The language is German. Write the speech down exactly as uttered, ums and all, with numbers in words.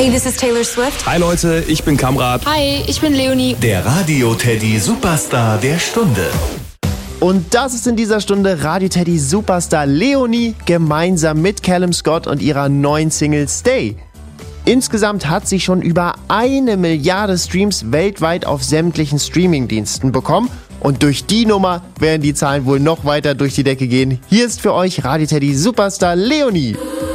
Hey, this is Taylor Swift. Hi Leute, ich bin Kamrat. Hi, ich bin Leonie. Der Radio Teddy Superstar der Stunde. Und das ist in dieser Stunde Radio Teddy Superstar Leonie gemeinsam mit Callum Scott und ihrer neuen Single Stay. Insgesamt hat sie schon über eine Milliarde Streams weltweit auf sämtlichen Streamingdiensten bekommen. Und durch die Nummer werden die Zahlen wohl noch weiter durch die Decke gehen. Hier ist für euch Radio Teddy Superstar Leonie.